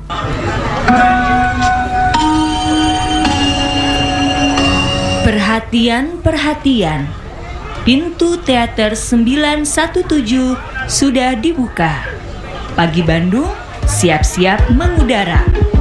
Perhatian, perhatian. Pintu Teater 917 sudah dibuka. Pagi Bandung siap-siap mengudara.